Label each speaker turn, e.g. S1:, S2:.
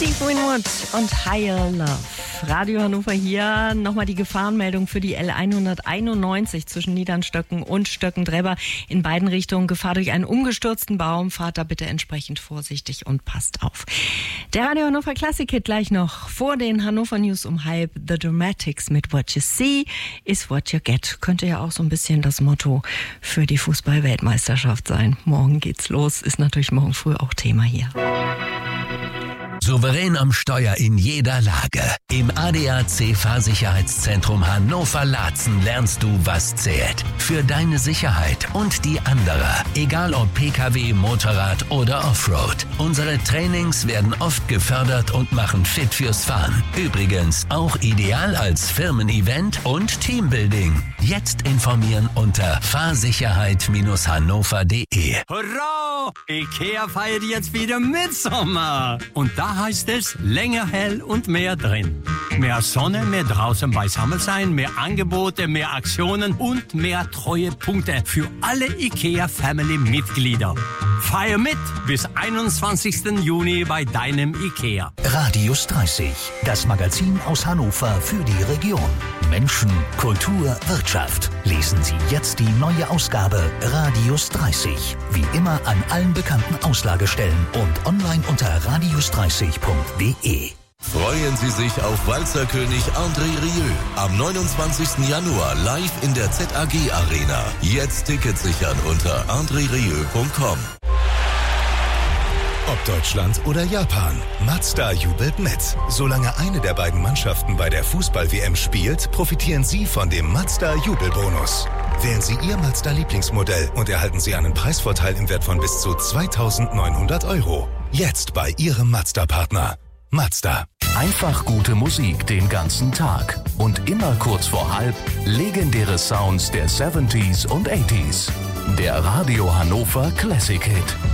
S1: Steve Winwood und Higher Love. Radio Hannover hier. Nochmal die Gefahrenmeldung für die L191 zwischen Niedernstöcken und Stöckendrebber. In beiden Richtungen Gefahr durch einen umgestürzten Baum. Fahrt da bitte entsprechend vorsichtig und passt auf. Der Radio Hannover Classic-Hit gleich noch. Vor den Hannover News um 12:30. The Dramatics mit What You See is What You Get. Könnte ja auch so ein bisschen das Motto für die Fußball-Weltmeisterschaft sein. Morgen geht's los. Ist natürlich morgen früh auch Thema hier.
S2: Souverän am Steuer in jeder Lage. Im ADAC Fahrsicherheitszentrum Hannover-Laatzen lernst du, was zählt. Für deine Sicherheit und die anderer. Egal ob Pkw, Motorrad oder Offroad. Unsere Trainings werden oft gefördert und machen fit fürs Fahren. Übrigens auch ideal als Firmen-Event und Teambuilding. Jetzt informieren unter fahrsicherheit-hannover.de.
S3: Hurra! IKEA feiert jetzt wieder Mitsommer. Und da heißt es länger hell und mehr drin. Mehr Sonne, mehr draußen beisammen sein, mehr Angebote, mehr Aktionen und mehr Treuepunkte für alle IKEA-Family-Mitglieder. Feier mit bis 21. Juni bei deinem IKEA.
S4: Radius 30, das Magazin aus Hannover für die Region. Menschen, Kultur, Wirtschaft. Lesen Sie jetzt die neue Ausgabe Radius 30. Wie immer an allen bekannten Auslagestellen und online unter radius30.de.
S5: Freuen Sie sich auf Walzerkönig André Rieu am 29. Januar live in der ZAG Arena. Jetzt Tickets sichern unter andrerieu.com.
S6: Ob Deutschland oder Japan, Mazda jubelt mit. Solange eine der beiden Mannschaften bei der Fußball-WM spielt, profitieren Sie von dem Mazda-Jubelbonus. Wählen Sie Ihr Mazda-Lieblingsmodell und erhalten Sie einen Preisvorteil im Wert von bis zu 2.900 €. Jetzt bei Ihrem Mazda-Partner. Mazda.
S4: Einfach gute Musik den ganzen Tag. Und immer kurz vor halb legendäre Sounds der 70s und 80s. Der Radio Hannover Classic Hit.